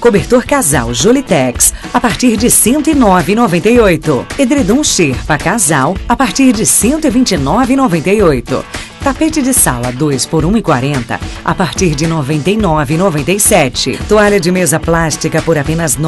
Cobertor casal Jolitex a partir de R$ 109,98. Edredom Sherpa casal a partir de R$ 129,98. Tapete de sala 2 por R$ 1,40 a partir de R$ 99,97. Toalha de mesa plástica por apenas R$